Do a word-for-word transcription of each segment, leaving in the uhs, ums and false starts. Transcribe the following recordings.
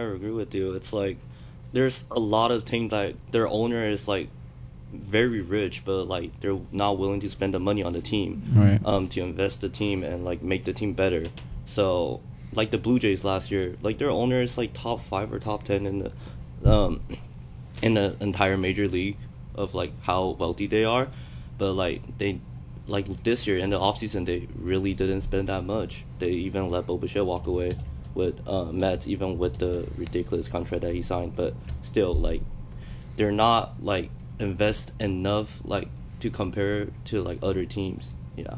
agree with you. It's like there's a lot of things that their owner is like very rich, but like they're not willing to spend the money on the team, right? Um, to invest the team and like make the team better. So like the Blue Jays last year, like their owner is like top five or top ten in the, um, in the entire major league of like how wealthy they are, but like they, like this year in the offseason they really didn't spend that much. They even let Bo Bichette walk away with uh, Mets, even with the ridiculous contract that he signed. But still, like they're not like invest enough like to compare to like other teams. Yeah.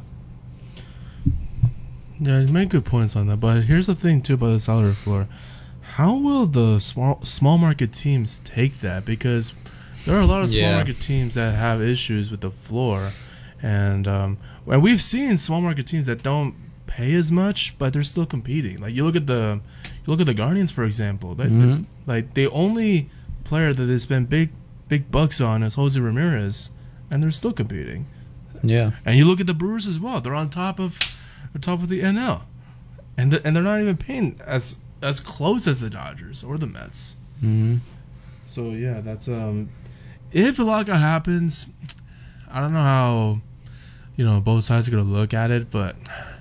Yeah, you made good points on that. But here's the thing too about the salary floor. How will the small small market teams take that? Because there are a lot of small Yeah. market teams that have issues with the floor, and um, and we've seen small market teams that don't pay as much, but they're still competing. Like you look at the you look at the Guardians, for example. They, Mhm. they, like the only player that they spend big big bucks on is Jose Ramirez, and they're still competing. Yeah. And you look at the Brewers as well; they're on top of, they're top of the N L, and the, and they're not even paying as as close as the Dodgers or the Mets. Mm-hmm. So yeah, that's um, if the lockout happens, I don't know how, you know, both sides are gonna look at it, but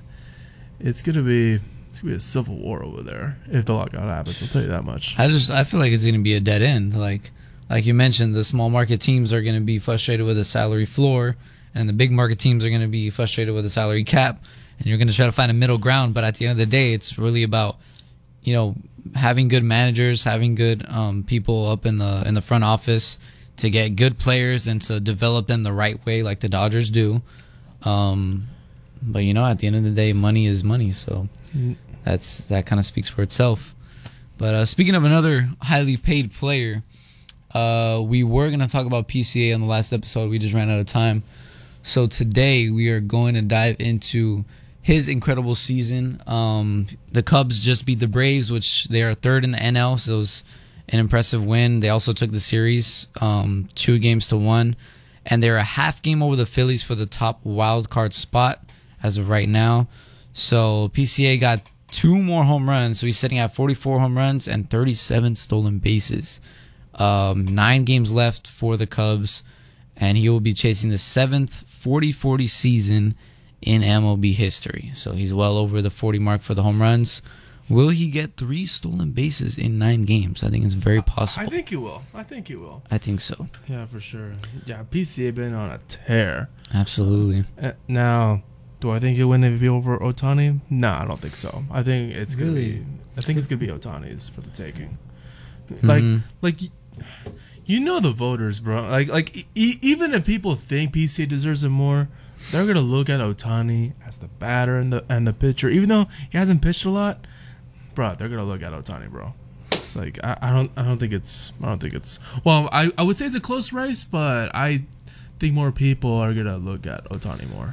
it's gonna be it's gonna be a civil war over there if the lockout happens. I'll tell you that much. I just I feel like it's gonna be a dead end. Like like you mentioned, the small market teams are gonna be frustrated with the salary floor, and the big market teams are gonna be frustrated with the salary cap, and you're gonna try to find a middle ground. But at the end of the day, it's really about, you know, having good managers, having good um, people up in the in the front office to get good players and to develop them the right way, like the Dodgers do. Um, but you know, at the end of the day, money is money, so that's that kind of speaks for itself. But uh, speaking of another highly paid player, uh, we were going to talk about P C A on the last episode. We just ran out of time. So today we are going to dive into his incredible season. Um, the Cubs just beat the Braves, which they are third in the N L, so it was an impressive win. They also took the series um, two games to one, and they're a half game over the Phillies for the top wild card spot as of right now. So P C A got two more home runs, so he's sitting at forty-four home runs and thirty-seven stolen bases. Um, nine games left for the Cubs, and he will be chasing the seventh forty forty season in M L B history. So he's well over the forty mark for the home runs. Will he get three stolen bases in nine games? I think it's very possible. I think he will. I think he will. I think so. Yeah, for sure. Yeah, P C A been on a tear. Absolutely. Uh, now, do I think he'll win M V P over Ohtani? Nah, I don't think so. I think it's gonna Really? be. I think it's gonna be Ohtani's for the taking. Like, Mhm. like, y- you know the voters, bro. Like, like e- e- even if people think P C A deserves it more, they're gonna look at Ohtani as the batter and the and the pitcher. Even though he hasn't pitched a lot, bro, they're gonna look at Ohtani, bro. It's like I, I don't I don't think it's I don't think it's well I, I would say it's a close race, but I think more people are gonna look at Ohtani more.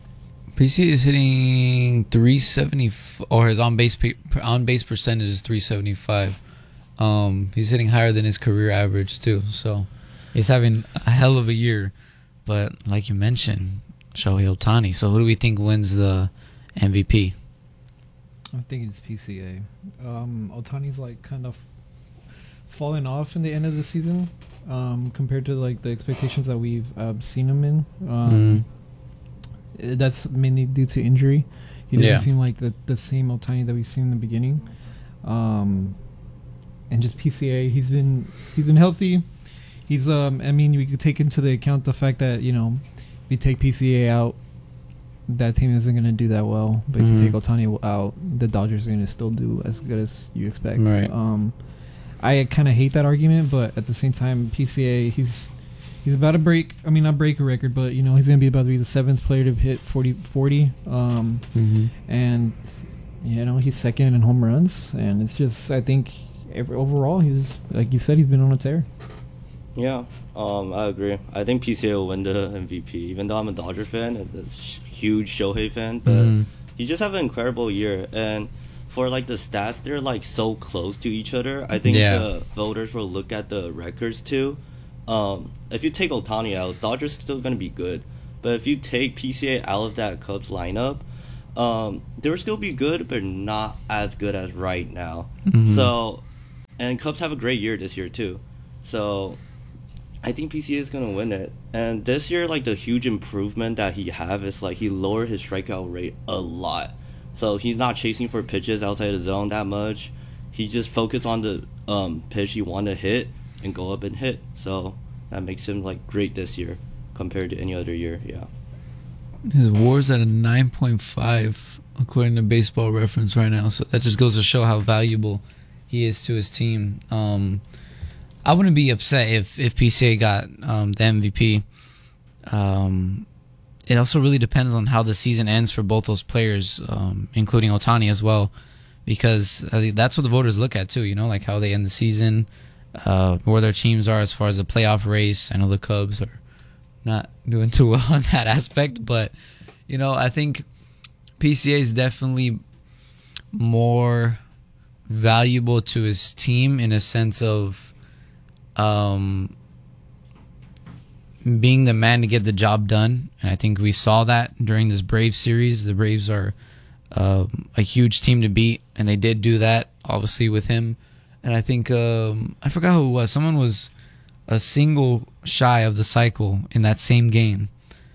P C A is hitting three seventy, or his on base on base percentage is three seventy-five. Um, he's hitting higher than his career average too. So he's having a hell of a year. But like you mentioned, Shohei Ohtani. So who do we think wins the M V P? I think it's P C A. Um, Otani's like kind of falling off in the end of the season um, compared to like the expectations that we've uh, seen him in. Um, Mm. That's mainly due to injury. He doesn't Yeah. seem like the, the same Otani that we've seen in the beginning. Um, and just P C A, he's been he's been healthy. He's um I mean, we could take into the account the fact that, you know, if you take P C A out, that team isn't going to do that well. But Mhm. if you take Ohtani out, the Dodgers are going to still do as good as you expect. Right. Um, I kind of hate that argument, but at the same time, P C A, he's he's about to break. I mean, not break a record, but you know, he's going to be about to be the seventh player to hit forty forty. Um, Mm-hmm. and you know, he's second in home runs, and it's just I think every, overall he's like you said, he's been on a tear. Yeah, um, I agree. I think P C A will win the M V P, even though I'm a Dodger fan and a sh- huge Shohei fan. But Mhm. he just have an incredible year, and for like the stats, they're like so close to each other. I think Yeah. the voters will look at the records too. Um, if you take Ohtani out, Dodgers still gonna be good. But if you take P C A out of that Cubs lineup, um, they will still be good, but not as good as right now. Mhm. So and Cubs have a great year this year too. So I think P C A is gonna win it. And this year, like the huge improvement that he have is like he lowered his strikeout rate a lot. So he's not chasing for pitches outside the zone that much. He just focused on the um, pitch he want to hit and go up and hit. So that makes him like great this year compared to any other year. Yeah. His WAR's at a nine point five according to Baseball Reference right now. So that just goes to show how valuable he is to his team. Um, I wouldn't be upset if, if P C A got um, the M V P. Um, it also really depends on how the season ends for both those players, um, including Ohtani as well, because I think that's what the voters look at too, you know, like how they end the season, uh, where their teams are as far as the playoff race. I know the Cubs are not doing too well on that aspect, but, you know, I think P C A is definitely more valuable to his team in a sense of um, being the man to get the job done. And I think we saw that during this Braves series. The Braves are um, a huge team to beat, and they did do that, obviously, with him. And I think, um, I forgot who it was. Someone was a single shy of the cycle in that same game.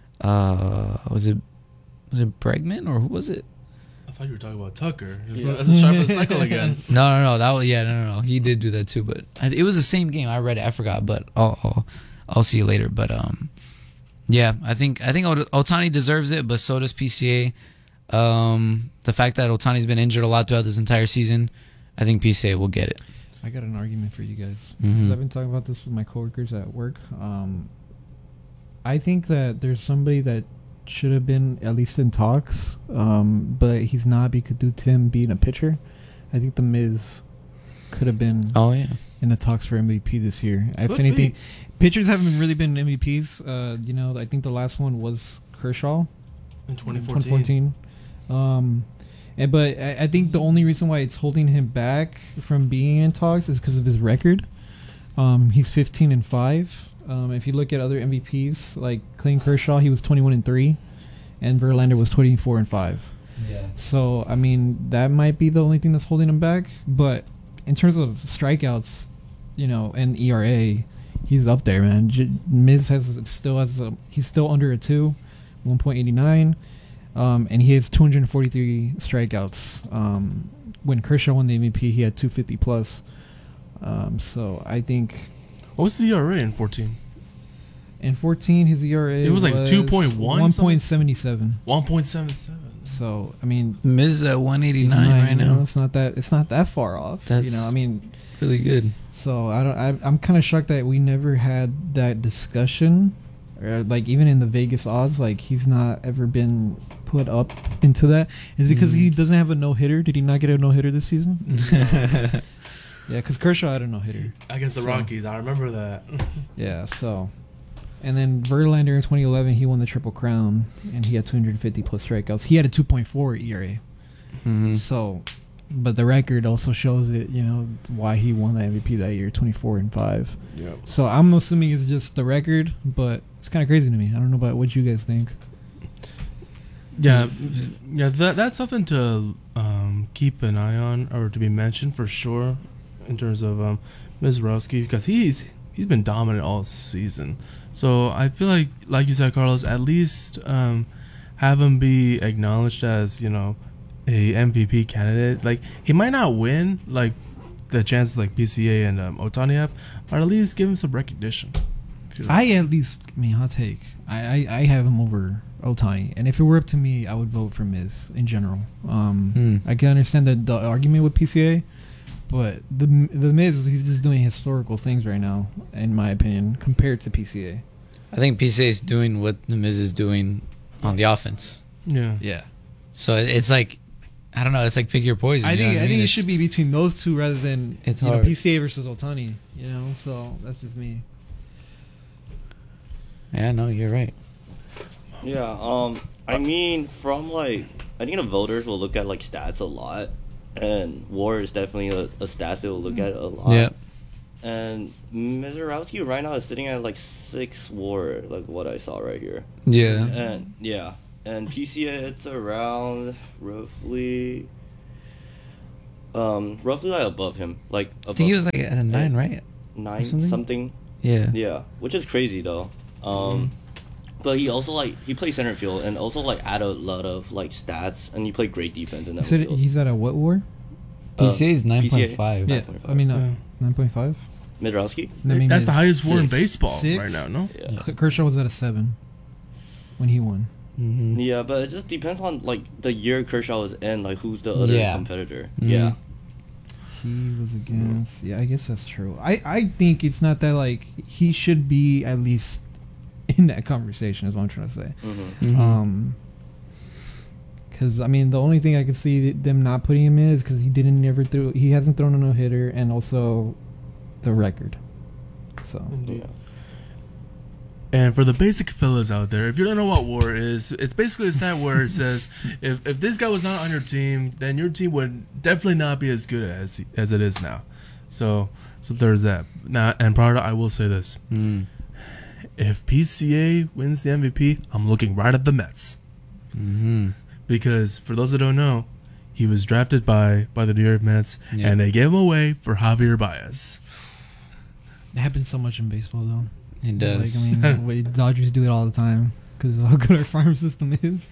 Uh, was it was it Bregman, or who was it? I thought you were talking about Tucker. Yeah. That's a sharp of the cycle again. No, no, no. That was, yeah, no, no, no. He did do that too, but I, it was the same game. I read it. I forgot, but I'll, I'll, I'll see you later. But um, yeah, I think I think Ohtani deserves it, but so does P C A. Um, the fact that Otani's been injured a lot throughout this entire season, I think P C A will get it. I got an argument for you guys. Mhm. 'Cause I've been talking about this with my coworkers at work. Um, I think that there's somebody that should have been at least in talks, um, but he's not because due to him being a pitcher. I think the Miz could have been Oh yeah. in the talks for M V P this year. If Could anything, be. pitchers haven't really been M V Ps. Uh, you know, I think the last one was Kershaw In twenty in fourteen. twenty fourteen. Um, and, but I, I think the only reason why it's holding him back from being in talks is because of his record. Um, he's fifteen and five. Um, if you look at other M V Ps like Clayton Kershaw, he was twenty-one and three, and Verlander was twenty-four and five. Yeah. So I mean, that might be the only thing that's holding him back. But in terms of strikeouts, you know, and E R A, he's up there, man. J- Miz has still has a, he's still under a two, one point eighty nine, um, and he has two hundred forty-three strikeouts. Um, when Kershaw won the M V P, he had two fifty plus. Um, so I think What was the E R A in fourteen? in fourteen his E R A It was like two point one one point seventy seven. one point seven seven. So I mean, Miz at one eighty-nine right you know, now. it's not that it's not that far off. That's- you know, I mean. Really good. So I don't. I, I'm kind of shocked that we never had that discussion, or like even in the Vegas odds, like he's not ever been put up into that. Is it because Mm. he doesn't have a no hitter? Did he not get a no hitter this season? Yeah, because Kershaw had a no hitter. Against the So- Rockies, I remember that. Yeah. So, and then Verlander in twenty eleven, he won the Triple Crown, and he had two hundred fifty plus strikeouts. He had a two point four E R A. Mhm. So, but the record also shows it. You know why he won the M V P that year, twenty-four and five. Yep. So I'm assuming it's just the record, but it's kind of crazy to me. I don't know about what you guys think. Yeah, yeah. That that's something to um, keep an eye on, or to be mentioned for sure, in terms of um, Mizrowski, because he's he's been dominant all season. So I feel like, like you said, Carlos, at least um, have him be acknowledged as, you know, a M V P candidate. Like, he might not win like the chances like P C A and um, Ohtani have, but at least give him some recognition. If you- I at least, I mean, hot take. I, I, I have him over Ohtani, and if it were up to me, I would vote for Miz in general. Um, Hmm. I can understand the, the argument with P C A, but the the Miz, he's just doing historical things right now, in my opinion, compared to P C A. I think P C A is doing what the Miz is doing on the offense. yeah. Yeah, So it's like, I don't know. It's like pick your poison. I you know think what I think mean? it It's- should be between those two rather than It's you know hard. P C A versus Ohtani. You know, so that's just me. Yeah, no, you're right. Yeah, um, I mean, from like, I think the voters will look at like stats a lot, and WAR is definitely a, a stats they will look at a lot. Yeah. And Mizorowski right now is sitting at like six WAR, like what I saw right here. Yeah. And yeah, and P C A it's around roughly Um, roughly like above him, like above I think he was like at a nine, right? nine something? something. Yeah. Yeah, which is crazy though. Um, but he also like he plays center field and also like add a lot of like stats, and he played great defense in that So field. he's at a what war? P Uh, C A is nine P C A. point five. Yeah, nine point five. I mean uh, Yeah. nine point five. Midrowski. That's the highest war in Six. baseball Six? right now, no? Yeah. Kershaw was at a seven when he won. Mm-hmm. Yeah, but it just depends on like the year Kershaw was in, like who's the other Yeah. competitor. Mhm. Yeah. He was against. Yeah, I guess that's true. I, I think it's not that like he should be at least in that conversation. Is what I'm trying to say. Mm-hmm. Mhm. Um, because I mean the only thing I could see them not putting him in is because he didn't never throw. He hasn't thrown a no hitter, and also the record. So Yeah. And for the basic fellas out there, if you don't know what war is, it's basically a stat where it says if, if this guy was not on your team, then your team would definitely not be as good as as it is now. So so there's that. Now, and Prada, I will say this: Mm. if P C A wins the M V P, I'm looking right at the Mets Mm-hmm. because for those that don't know, he was drafted by by the New York Mets, Yeah. and they gave him away for Javier Baez. it happens so much in baseball, though. It does. Like, I mean, the way Dodgers do it all the time because of how good our farm system is.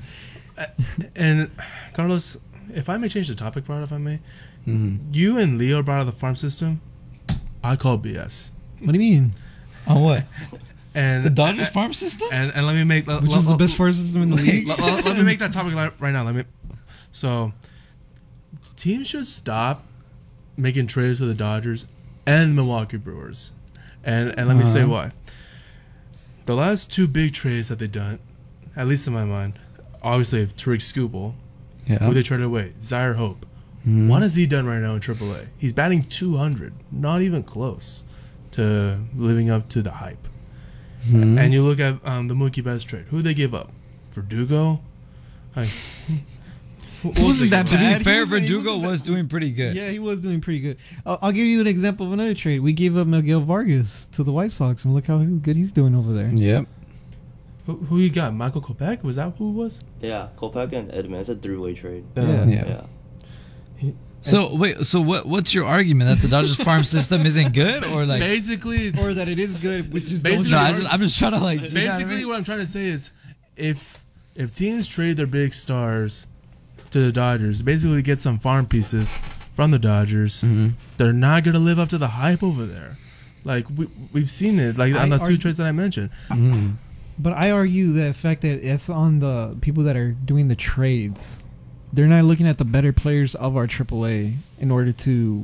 And Carlos, if I may change the topic, Prada, if I may, mm-hmm. you and Leo brought up the farm system. I call B S. What do you mean? On what? And The Dodgers farm system? and, and let me make let, Which let- is the let- best farm system in the league? let, let- let me make that topic li- right now. Let me. So, teams should stop making trades for the Dodgers and the Milwaukee Brewers, and and let me say Uh-huh. why. The last two big trades that they've done, at least in my mind, obviously Tariq Skubal, Yeah. who they traded away, Zaire Hope. Mhm. What has he done right now in triple A? He's batting two hundred, not even close to living up to the hype. Mhm. And you look at um, the Mookie Betts trade. Who they give up? Verdugo? Like, who- who else they that give up? To be bad. He fair, wasn't- he Verdugo wasn't was that- doing pretty good. Yeah, he was doing pretty good. I'll, I'll give you an example of another trade. We gave up Miguel Vargas to the White Sox, and look how good he's doing over there. Yep. Who, who you got? Michael Kopech? Was that who it was? Yeah. Kopech and Edman. It's a three-way trade. Yeah. Yeah. Yeah. So wait, so what? What's your argument that the Dodgers farm system isn't good, or like? Basically, Or that it is good, which is Basically- No, I just, I'm just trying to like. you know what I basically mean? what I'm trying to say is if if teams trade their big stars to the Dodgers, basically get some farm pieces from the Dodgers, Mhm. they're not going to live up to the hype over there. Like, we, we've seen it, like, on I the two argue- trades that I mentioned. Mhm. But I argue the fact that it's on the people that are doing the trades. They're not looking at the better players of our triple A in order to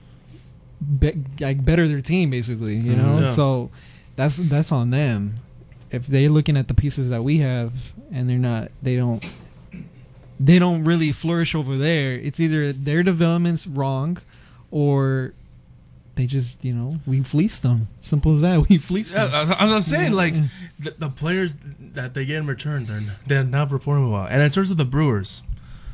be, like better their team, basically. You know, Yeah. so that's that's on them. If they're looking at the pieces that we have and they're not, they don't, they don't really flourish over there. It's either their development's wrong, or they just, you know, we fleeced them. Simple as that. We fleeced Yeah, them. I- I'm saying, Yeah. like, the, the players that they get in return, they're, they're not performing well. And in terms of the Brewers,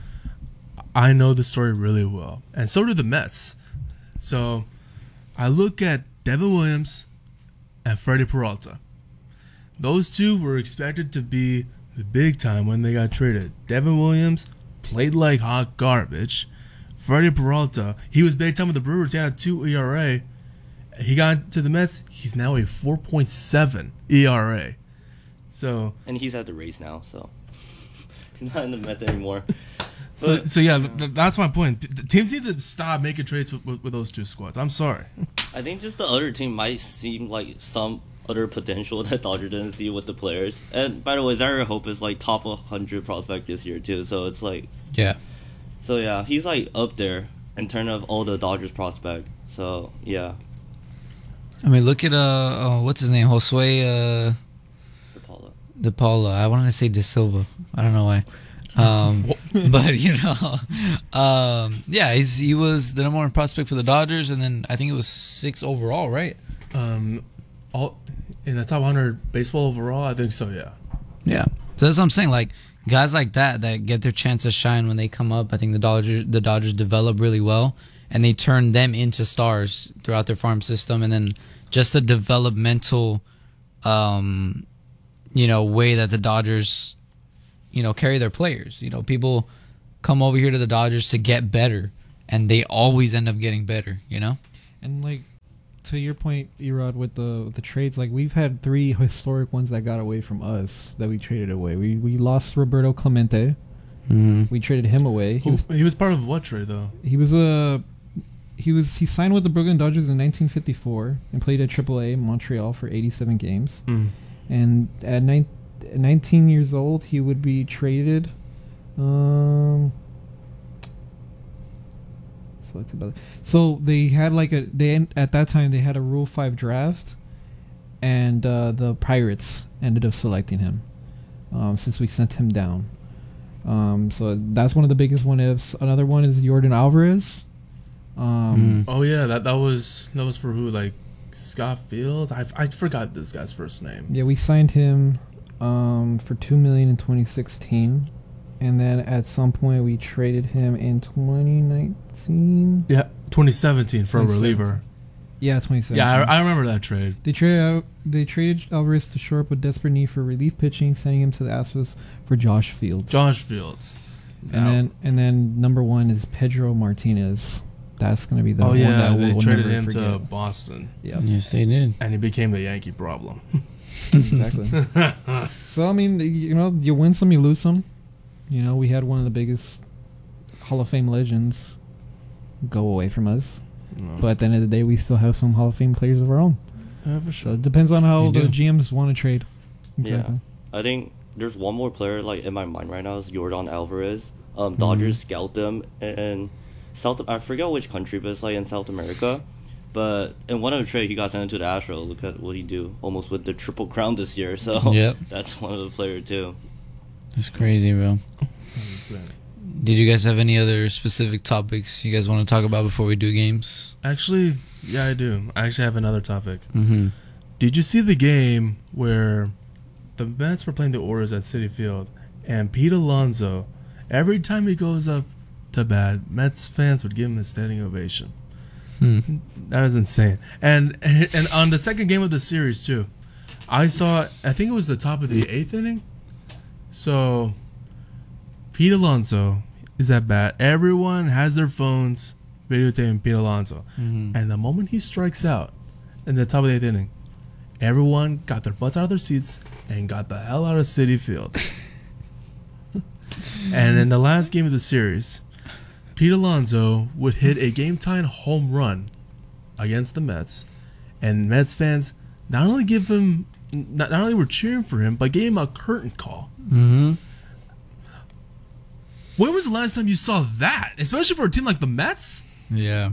I know the story really well. And so do the Mets. So I look at Devin Williams and Freddie Peralta. Those two were expected to be the big time when they got traded. Devin Williams played like hot garbage. Freddie Peralta, he was big time with the Brewers. He had a two E R A. He got to the Mets. He's now a four point seven E R A. So, And he's at the Rays now, so he's not in the Mets anymore. so, But- so yeah, th- that's my point. The teams need to stop making trades with, with, with those two squads. I'm sorry. I think just the other team might seem like some other potential that Dodgers didn't see with the players. And by the way, Zaire Hope is like top one hundred prospect this year too. So it's like, Yeah. so yeah, he's like up there in terms of all the Dodgers prospect. So yeah, I mean, look at uh, oh, what's his name, Josue uh, Apollo. De Paula. I wanted to say De Silva. I don't know why. Um, but you know, um, yeah, he's he was the number one prospect for the Dodgers, and then I think it was six overall, right? Um, all in the top one hundred baseball overall, I think so. Yeah. Yeah. So that's what I'm saying. Like guys like that that get their chance to shine when they come up. I think the Dodgers the Dodgers develop really well, and they turn them into stars throughout their farm system, and then just the developmental, um, you know, way that the Dodgers, you know, carry their players. You know, people come over here to the Dodgers to get better, and they always end up getting better. You know. And like to your point, Erod, with the with the trades, like we've had three historic ones that got away from us that we traded away. We we lost Roberto Clemente. Mm-hmm. We traded him away. He Who, was he was part of what trade though? he was a he was he signed with the Brooklyn Dodgers in nineteen fifty-four and played at triple A Montreal for eighty-seven games. Mm. And at nine, nineteen years old, he would be traded. Um, selected by the- so they had like a they at that time they had a Rule Five draft, and uh, the Pirates ended up selecting him, um, since we sent him down. Um, so that's one of the biggest one ifs. Another one is Jordan Alvarez. Um, Mm. Oh yeah, that that was that was for who? Like Scott Fields. I I forgot this guy's first name. Yeah, we signed him um, for two million in twenty sixteen, and then at some point we traded him in twenty nineteen. Yeah, twenty seventeen for a twenty seventeen. reliever. Yeah, twenty seventeen. Yeah, I, I remember that trade. They traded out, they traded Alvarez to shore up a desperate need for relief pitching, sending him to the Astros for Josh Fields. Josh Fields. and Now- then and then number one is Pedro Martinez. That's gonna be the oh one yeah, that they we'll, we'll traded never him forget. to Boston, Yeah, Yes, they did. and he became the Yankee problem. exactly. So I mean, you know, you win some, you lose some. You know, we had one of the biggest Hall of Fame legends go away from us, No. but at the end of the day, we still have some Hall of Fame players of our own. yeah, for So sure. it depends on how You the do. G Ms want to trade. Yeah. I think there's one more player like in my mind right now is Jordan Alvarez. Um, Dodgers scout them in South. I forget which country, but it's like in South America. But in one of the trade, he got sent into the Astros. Look at what he do, almost with the triple crown this year. So Yep. that's one of the player too. That's crazy, bro. Did you guys have any other specific topics you guys want to talk about before we do games? Actually, yeah, I do. I actually have another topic. Mm-hmm. Did you see the game where the Mets were playing the Orioles at Citi Field, and Pete Alonso, every time he goes up to bat, Mets fans would give him a standing ovation. Hmm. That is insane. And and on the second game of the series too, I saw. I think it was the top of the eighth inning. So Pete Alonso is at bat. Everyone has their phones videotaping Pete Alonso, Mm-hmm. and the moment he strikes out in the top of the eighth inning, everyone got their butts out of their seats and got the hell out of Citi Field. And in the last game of the series, Pete Alonso would hit a game-tying home run against the Mets, and Mets fans not only give him, not, not only were cheering for him, but gave him a curtain call. Mm-hmm. When was the last time you saw that, especially for a team like the Mets? Yeah.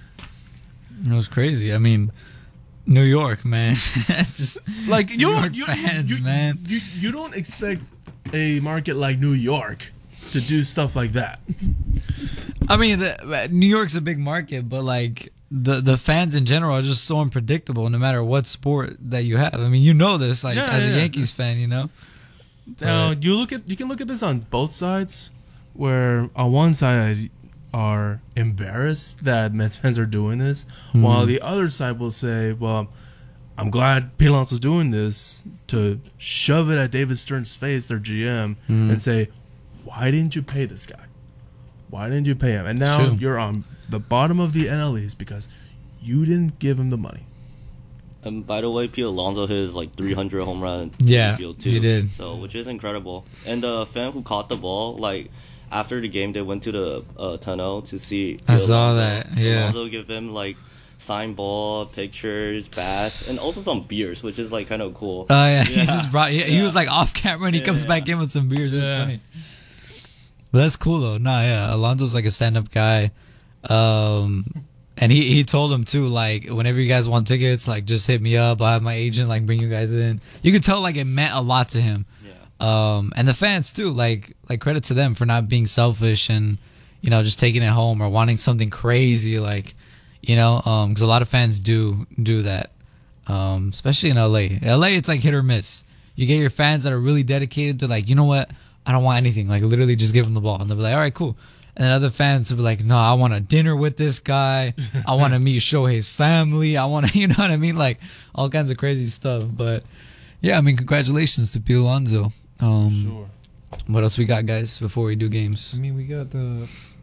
It was crazy. I mean, New York, man. Just Like you New don't, York you, fans, you, man. You, you don't expect a market like New York to do stuff like that. I mean, the, New York's a big market, but like the the fans in general are just so unpredictable. No matter what sport that you have. I mean, you know this, like Yeah, as a yeah. Yankees fan, you know. Now But- you look at you can look at this on both sides, where on one side are embarrassed that Mets fans are doing this, Hmm. while the other side will say, "Well, I'm glad Pete Alonso's doing this to shove it at David Stern's face, their G M, Hmm. and say, why didn't you pay this guy? Why didn't you pay him? And It's now true. you're on the bottom of the N L East because you didn't give him the money." And by the way, Pete Alonso hit his like three hundred home run in Yeah, Citi Field too. he did. So which is incredible. And the fan who caught the ball, like after the game, they went to the uh, tunnel to see. I Pete saw Alonso. that, yeah. Alonso give him like signed ball, pictures, bats, and also some beers, which is like kind of cool. Oh yeah, he Yeah. just brought. He, he Yeah. was like off camera, and he Yeah, comes yeah. back in with some beers. It's Yeah. funny. But that's cool though. Nah, yeah, Alonso's like a stand-up guy, um, and he he told him too. Like, whenever you guys want tickets, like just hit me up. I have my agent like bring you guys in. You could tell like it meant a lot to him. Yeah. Um, and the fans too. Like like credit to them for not being selfish and you know just taking it home or wanting something crazy. Like you know, um, because a lot of fans do do that. Um, especially in L A. L A, it's like hit or miss. You get your fans that are really dedicated to like, you know what? I don't want anything. Like literally just give them the ball. And they'll be like, all right, cool. And then other fans will be like, no, I want a dinner with this guy. I want to meet Shohei's family. I want to, you know what I mean? Like all kinds of crazy stuff. But yeah, I mean, congratulations to Pete Alonso. Um, Sure. What else we got, guys, before we do games? I mean, we got the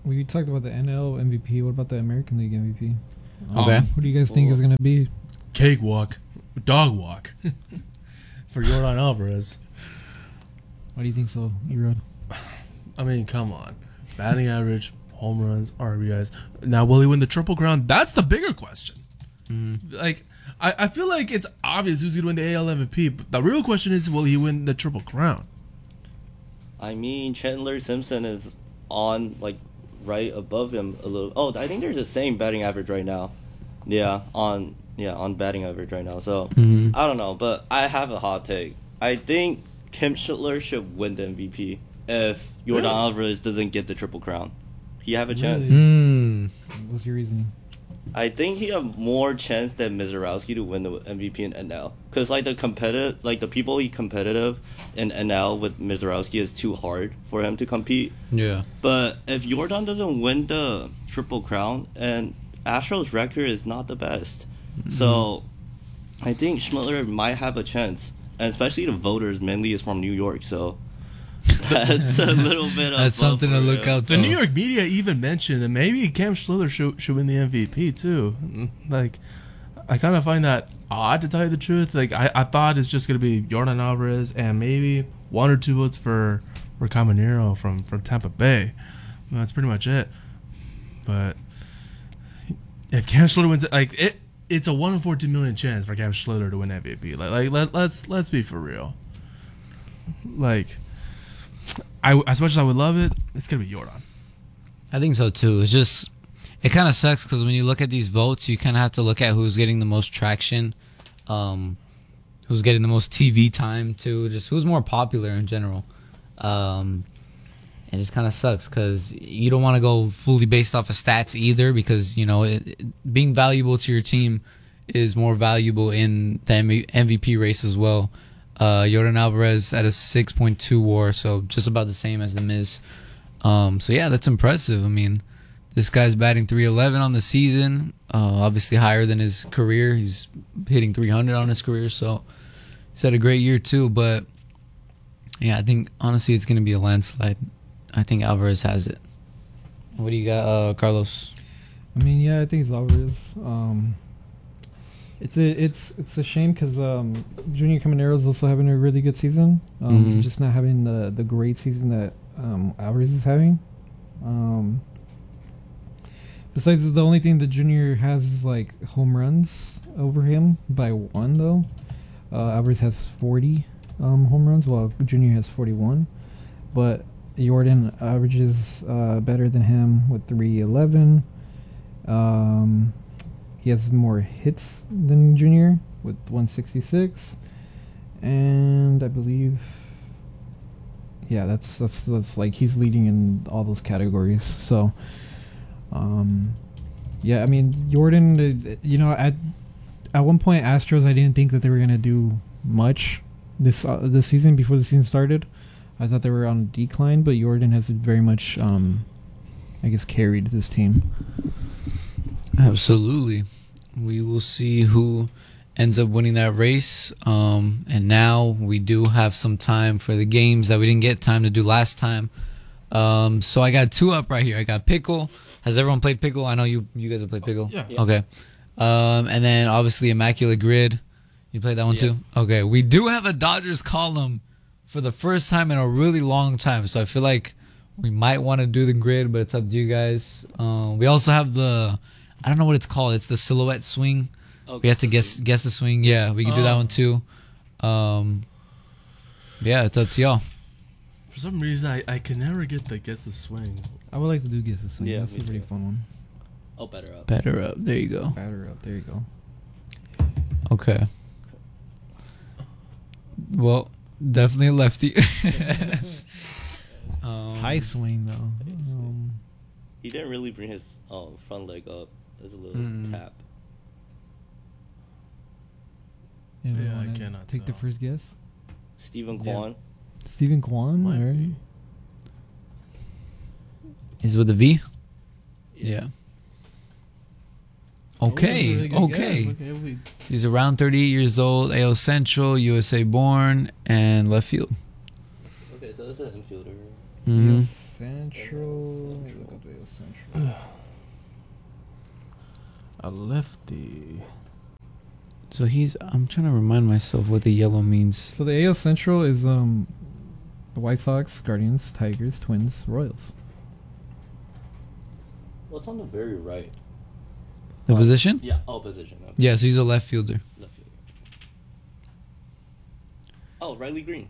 We talked about the N L M V P. What about the American League M V P? Okay. Who do you guys think is going to be? Cakewalk, dog walk for Jordan Alvarez. Why do you think so, Erod? I mean, come on, batting average, home runs, R B Is. Now, will he win the Triple Crown? That's the bigger question. Mm-hmm. Like, I, I feel like it's obvious who's going to win the A L M V P. But the real question is, will he win the Triple Crown? I mean, Chandler Simpson is on like right above him a little. Oh, I think they're the same batting average right now. Yeah, on yeah on batting average right now. So Mhm. I don't know, but I have a hot take. I think Kim Schiller should win the M V P if Jordan Really? Alvarez doesn't get the Triple Crown. He have a chance. Really? Mm. What's your reasoning? I think he have more chance than Mizorowski to win the M V P in N L. Cause like the competitive, like the people he competitive in N L with Mizorowski is too hard for him to compete. Yeah. But if Jordan doesn't win the Triple Crown, and Astros' record is not the best, Mm-hmm. so I think Schmittler might have a chance, and especially the voters mainly is from New York, so that's a little bit of That's something to look out The So- New York media even mentioned that maybe Cam Schiller should, should win the M V P too. Like, I kind of find that odd to tell you the truth. Like, I, I thought it's just going to be Jordan Alvarez and maybe one or two votes for, for Caminero from, from Tampa Bay. That's pretty much it. But if Cam Schiller wins it, like, it, it's a one in fourteen million chance for Cam Schiller to win M V P. Like, like let, let's let's be for real. Like, I as much as I would love it, it's gonna be Jordan. I think so too. It's just, it kind of sucks because when you look at these votes, you kind of have to look at who's getting the most traction, um, who's getting the most T V time too, just who's more popular in general. Um, and it just kind of sucks because you don't want to go fully based off of stats either, because you know it, it- being valuable to your team is more valuable in the M V P race as well. Uh, Jordan Alvarez at a six point two WAR, so just about the same as the Miz. Um, so yeah, that's impressive. I mean, this guy's batting three eleven on the season, uh, obviously higher than his career. He's hitting three hundred on his career, so he's had a great year too. But yeah, I think honestly it's going to be a landslide. I think Alvarez has it. What do you got, uh, Carlos? I mean, yeah, I think it's Alvarez. Um, it's a it's it's a shame because um, Junior Caminero is also having a really good season. Um, Mhm. He's just not having the the great season that um, Alvarez is having. Um, besides, the only thing that Junior has is like home runs over him by one though. Uh, Alvarez has forty um, home runs, while Junior has forty-one. But Jordan averages uh, better than him with three eleven. Um, he has more hits than Junior with one sixty-six, and I believe, yeah, that's that's that's like he's leading in all those categories. So, um, yeah, I mean Jordan, uh, you know, at at one point Astros, I didn't think that they were gonna do much this uh, this season before the season started. I thought they were on a decline, but Jordan has very much, um, I guess, carried this team. Absolutely. We will see who ends up winning that race. Um, and now we do have some time for the games that we didn't get time to do last time. Um, so I got two up right here. I got Pickle. Has everyone played Pickle? I know you you guys have played Pickle. Yeah. Yeah. Okay. Um, and then obviously Immaculate Grid. You played that one Yeah. too? Okay. We do have a Dodgers column for the first time in a really long time. So I feel like we might want to do the grid, but it's up to you guys. Um, we also have the, I don't know what it's called. It's the silhouette swing. Oh, We have to the guess swing. guess the swing. Yeah, we can do that Oh. one too. Um, yeah, it's up to y'all. For some reason, I, I can never get the guess the swing. I would like to do guess the swing. Yeah, That's me a pretty too. fun one. Oh, better up. Better up. There you go. Batter up. There you go. Okay. Well, definitely a lefty. um, High swing though. Um, He didn't really bring his um, front leg up. There's a little Mm. tap. anybody Yeah, I wanna cannot take the tell. first guess. Stephen Yeah. Kwan. Stephen Kwan. Might All right. be. Is it with a V? Yeah. Oh, Okay. really good okay. guess. Okay, we- He's around thirty-eight years old, A L Central, U S A born, and left field. Okay, so it's an infielder. Mm-hmm. Central. Let me look up the A lefty. So he's. I'm trying to remind myself what the yellow means. So the A L Central is um, the White Sox, Guardians, Tigers, Twins, Royals. What's on the very right? The position? Yeah, oh, position. Okay. Yeah, so he's a left fielder. Left field. Oh, Riley Green.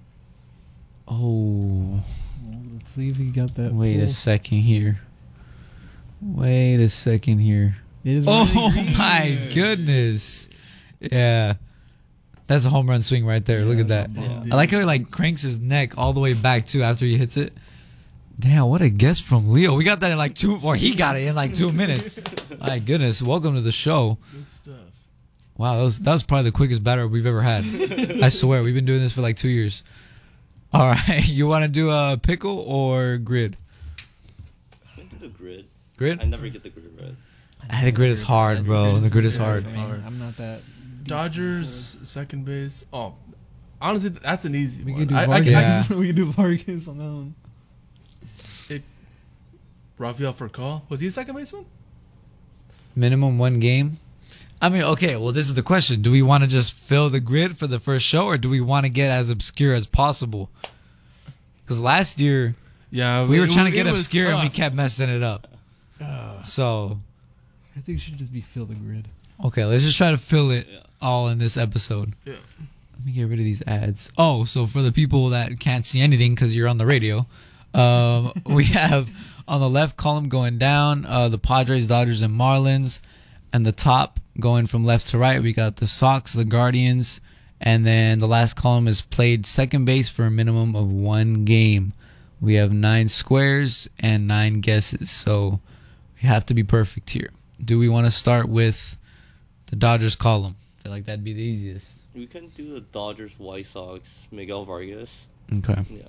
Oh, Well, let's see if he got that. wait a pull. second here. Wait a second here. It is Oh Riley Green. my goodness! Yeah, that's a home run swing right there. Look at that. Yeah. I like how he like cranks his neck all the way back too after he hits it. Damn, what a guess from Leo. We got that in like two, or he got it in like two minutes. My goodness, welcome to the show. Good stuff. Wow, that was that was probably the quickest batter we've ever had. I swear, we've been doing this for like two years. All right, you want to do a pickle or grid? I went to the grid. Grid? I never get the grid right. Ah, the grid is hard, bro. The grid is hard. It's I mean, hard. I'm not that. deep Dodgers second base. Oh, honestly, that's an easy We one. could do I, I, Vargas. Yeah. We could do Vargas on that one. if Rafael Furcal was he a second baseman? Minimum one game. I mean, okay. Well, this is the question: do we want to just fill the grid for the first show, or do we want to get as obscure as possible? Because last year Yeah, we were it- trying to it get was obscure and we tough. kept messing it up. So I think it should just be fill the grid. okay, let's just try to fill it Yeah. all in this episode. Yeah. Let me get rid of these ads. Oh, so for the people that can't see anything because you're on the radio, um, we have on the left column going down uh, the Padres, Dodgers, and Marlins, and the top going from left to right we got the Sox, the Guardians, and then the last column is played second base for a minimum of one game. We have nine squares and nine guesses, so we have to be perfect here. Do we want to start with the Dodgers column? I feel like that'd be the easiest. We can do the Dodgers, White Sox, Miguel Vargas. Okay. Yeah.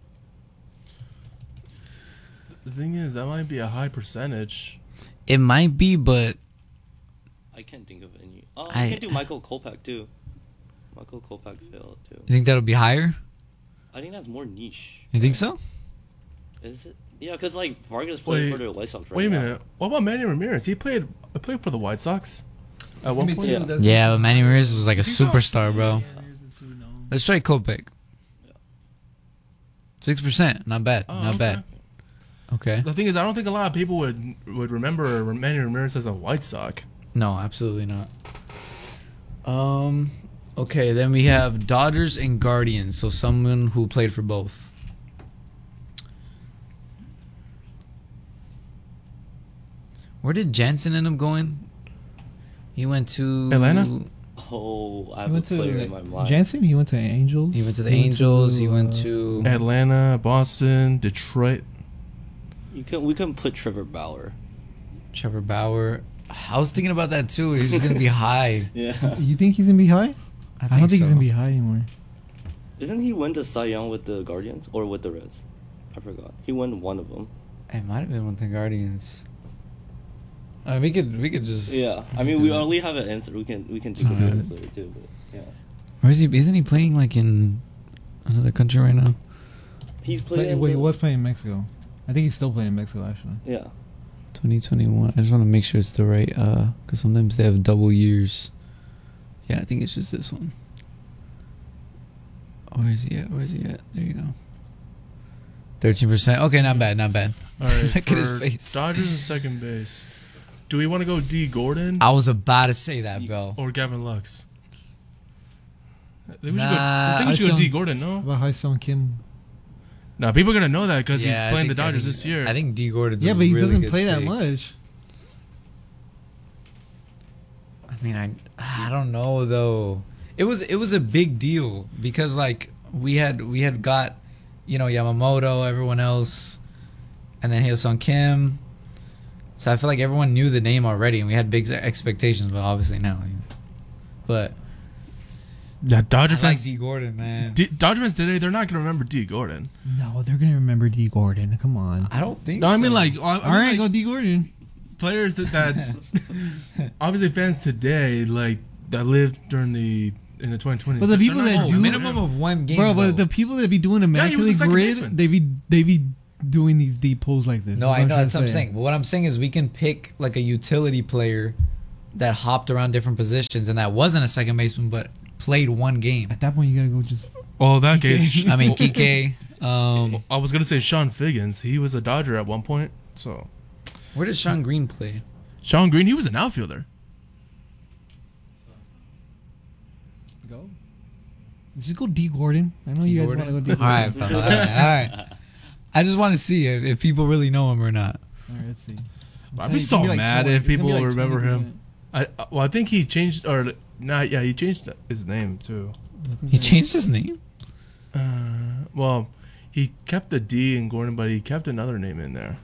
The thing is, that might be a high percentage. It might be, but I can't think of any. Oh, I- I can do Michael Kopech too. Michael Kopech failed too. you think that'll be higher? I think that's more niche. You think so? Is it? Yeah, because like Vargas played Wait, for the White Sox right Wait a now. minute. What about Manny Ramirez? He played he played for the White Sox at one Me point. too, Yeah. that's- Yeah, but Manny Ramirez was like a He's not- superstar, bro. Yeah, here's the two, no. Let's try Kopech. Six percent, not bad, Oh, not okay. bad. Okay. The thing is, I don't think a lot of people would would remember Manny Ramirez as a White Sox. No, absolutely not. Um. Okay, then we have Dodgers and Guardians, so someone who played for both. Where did Jansen end up going? He went to Atlanta? Oh, I He have a went player in to my mind. Jansen. He went to Angels. He went to the Angels. He went uh, to. Atlanta, Boston, Detroit. You can we can put Trevor Bauer. Trevor Bauer. I was thinking about that too. He's gonna be high. Yeah. You think he's gonna be high? I, don't think so. he's gonna be high anymore. Isn't he win the Cy Young with the Guardians or with the Reds? I forgot. He won one of them. It might have been with the Guardians. Uh, we could we could just Yeah. I just mean, do we that. only have an answer. We can we can think of Just do another it. player too. But yeah, Or is he? Isn't he playing like in another country right now? he's Play, playing. wait, he the- was playing in Mexico. I think he's still playing in Mexico actually. Yeah. twenty twenty-one. I just want to make sure it's the right. Uh, because sometimes they have double years. Yeah, I think it's just this one. Where is he at? Where is he at? There you go. Thirteen percent. Okay, not bad, not bad. All right, Look at his for face. Dodgers and second base. Do we want to go D Gordon I was about to say that, bro. or Gavin Lux? I think we should Nah, go, I think we I should go still- D Gordon. No, How about Hai Sung Kim? no, people are gonna know that because Yeah, he's I playing the think- I Dodgers think- this year. I think D Gordon's. Yeah, a but he really doesn't good play that pick. much. I mean, I I don't know though. It was it was a big deal because like we had we had got, you know, Yamamoto, everyone else, and then Hyo-sung Kim. So I feel like everyone knew the name already, and we had big expectations. But obviously now, you know. But yeah, Dodger I like fans. D Gordon, man. D- Dodger fans today, they're not gonna remember D Gordon. No, they're gonna remember D Gordon. Come on. I don't think. No, I mean so. like, I, I All mean, right, like, go D Gordon. players that that obviously fans today like that lived during the in the twenty twenties. But the people that oh, do- minimum of one game, Bro, though. but the people that be doing he was a immaculate second grid, baseman. they be they be doing these deep pulls like this. No, I know that's what I'm saying. But what I'm saying is we can pick like a utility player that hopped around different positions and that wasn't a second baseman but played one game. At that point, you gotta go just. Well, in that case, I mean, Kike. Um, I was gonna say Sean Figgins. He was a Dodger at one point. So where did Sean Green play? Sean Green, he was an outfielder. Go. Just go D Gordon. I know D. you guys Gordon? want to go D All Gordon. right, fella, all right, all right. I just want to see if, if people really know him or not. All right, let's see. I'd be so mad if people remember him. twenty I well, I think he changed or not. Yeah, he changed his name too. He changed his name? Uh, well, he kept the D in Gordon, but he kept another name in there.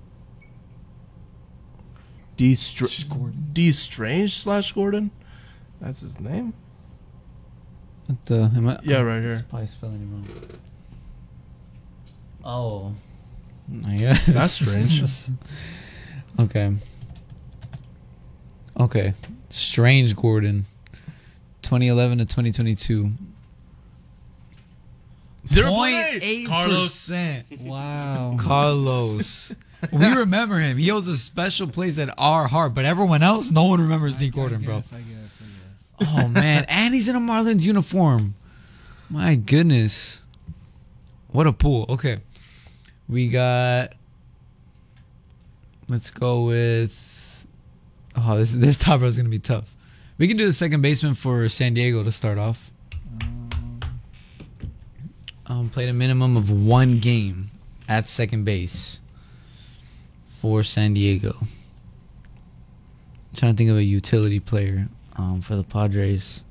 D Str- Gordon. D Strange slash Gordon. That's his name. What the? Am I, Yeah, right here. It's probably spelling it wrong. Oh. Yeah. That's strange. Okay. Okay. Strange Gordon. twenty eleven to twenty twenty-two. Zero zero point point eight. eight Carlos. percent. Wow. Carlos. We remember him. He holds a special place at our heart, but everyone else, no one remembers D. Gordon, bro. I guess, I guess, I guess. Oh, man. And he's in a Marlins uniform. My goodness. What a pool. Okay. We got... Let's go with... Oh, this, this top row is going to be tough. We can do the second baseman for San Diego to start off. Um, Um, played a minimum of one game at second base for San Diego. Trying to think of a utility player um, for the Padres.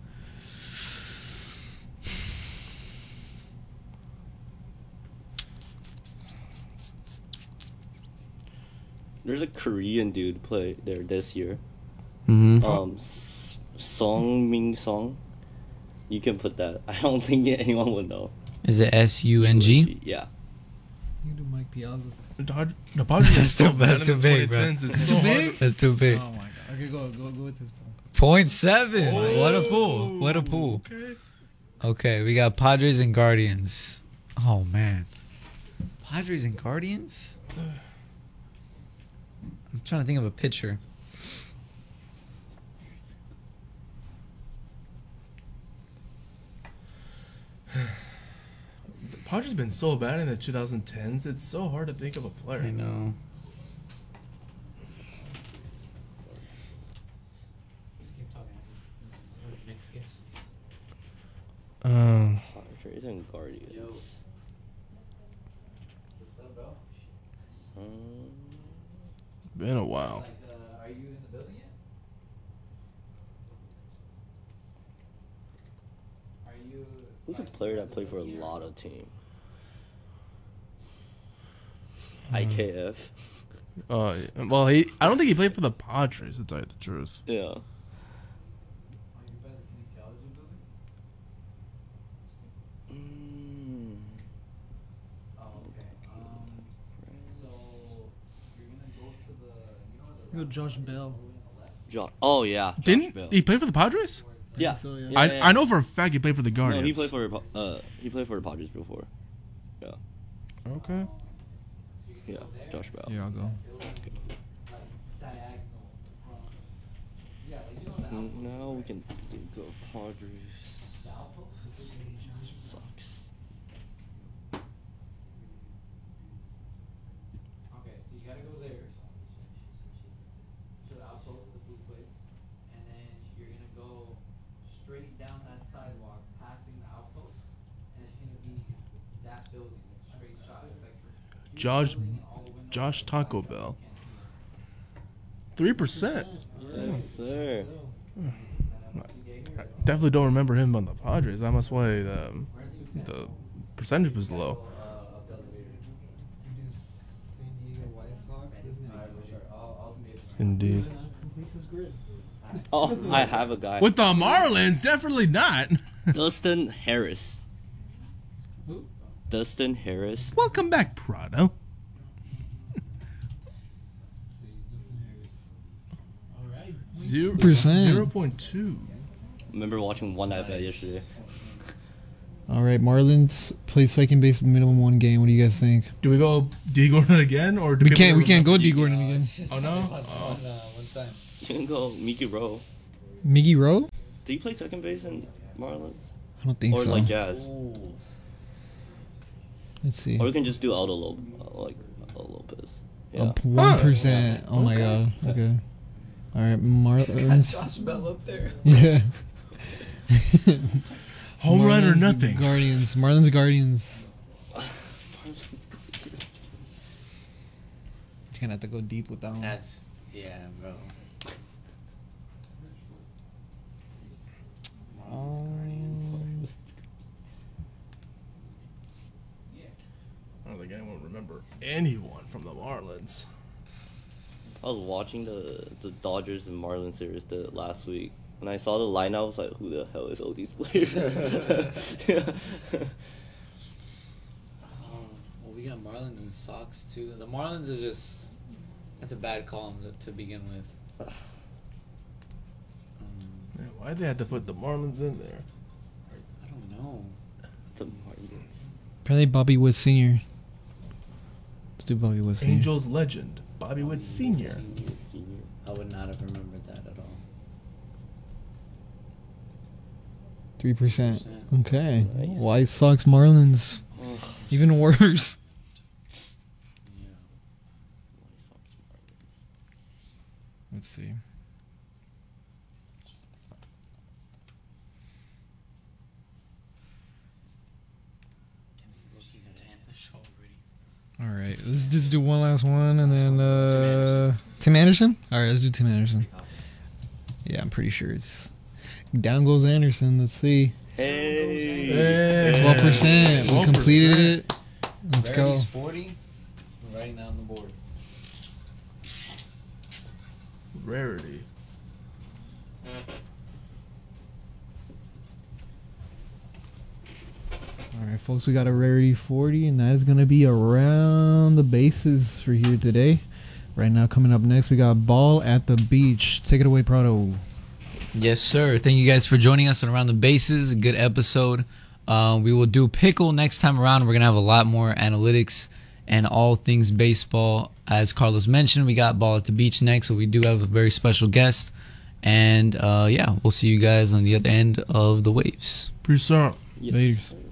There's a Korean dude play there this year. Mm-hmm. Um, S- Song Ming Song. You can put that. I don't think anyone would know. Is it S U N G? Yeah. you do Mike Piazza. The Dod- the Padres are That's so too- bad that's in too the big, bro. twenty tens. It's Too so big? hard. That's too big. Oh my god. Okay, go go go with this one. Point seven. What a fool. What a fool. Okay. Okay, we got Padres and Guardians. Oh, man. Padres and Guardians? I'm trying to think of a pitcher. The Padres been so bad in the twenty tens. It's so hard to think of a player. I know. Um, Padres and Guardians. Um, been a while. uh, are you in the building yet? Are you? who's a player that played for a lot of teams? I K F. Uh, well, he. I don't think he played for the Padres. To tell you the truth. Yeah. Are you by the kinesiology building? Mm. Oh, okay. Um, so you're gonna go to the. You know You go Josh Bell. Jo- oh yeah. Josh Didn't Bell. he play for the Padres? Yeah. So, yeah. Yeah, I yeah, yeah. I know for a fact he played for the No, Guardians. he played for uh he played for the Padres before. Yeah. Okay. Yeah. Josh Bell. Here I'll go. Mm, Now we can think of Padres. Sucks. Okay, so you gotta go there. To the outpost, the food place, and then you're gonna go straight down that sidewalk, passing the outpost, and it's gonna be that building. It's a straight shot. It's like Josh building and all the windows Josh are Taco blacked out, Bell. you can't see Three percent. Yes, sir. I definitely don't remember him on the Padres. That must why the the percentage was low. Indeed. Oh, I have a guy. With the Marlins, definitely not. Dustin Harris. Dustin Harris. Welcome back, Prado. Zero Percent. zero point two. Remember watching one at bat yesterday. All right, Marlins play second base minimum one game. What do you guys think? Do we go D Gordon again, or do We people can't. We can't remember- go D Gordon again. Oh, no? One, Oh. one, uh, one time. You can go Mickey Rowe. Miggy Rowe? Do you play second base in Marlins? I don't think Or so. like Jazz? Ooh. Let's see. Or you can just do Aldo Lopez. Like Aldo Lopez. Yeah. Up one Huh. percent. Oh my god. Okay. All right, Marlins. Josh Bell up there. Yeah. Home run or Marlins, nothing? Guardians. Marlins Guardians. You're gonna have to go deep with that one. That's yeah, bro. Um, I don't think anyone would remember anyone from the Marlins. I was watching the the Dodgers and Marlins series the last week. When I saw the lineup, I was like, "Who the hell is all these players?" Yeah. Um, well, we got Marlins and Sox too. The Marlins is just that's a bad column to, to begin with. Um, Yeah, why'd they have to put the Marlins in there? I don't know. The Marlins. probably Bobby Wood Senior Let's do Bobby Wood Senior Angels legend Bobby Witt Senior Senior, senior. I would not have remembered that at all. Three percent. percent. Okay. Nice. White Sox Marlins. Oh, Even worse. Yeah. Let's see. All right, let's just do one last one, and then uh, Tim Anderson. All right, let's do Tim Anderson. Yeah, I'm pretty sure it's down goes Anderson. Let's see, Hey. twelve percent. We twelve completed percent. it. Let's go. Rarity's forty. I'm writing that on the board. Rarity. All right, folks, we got a rarity forty, and that is gonna be around the bases for here today. Right now, coming up next, we got Ball at the Beach. Take it away, Prado. Yes, sir. Thank you guys for joining us on Around the Bases. A good episode. Uh, we will do Pickle next time around. We're going to have a lot more analytics and all things baseball. As Carlos mentioned, we got Ball at the Beach next, so we do have a very special guest. And, uh, yeah, we'll see you guys on the other end of the waves. Peace out. Yes, Later. sir.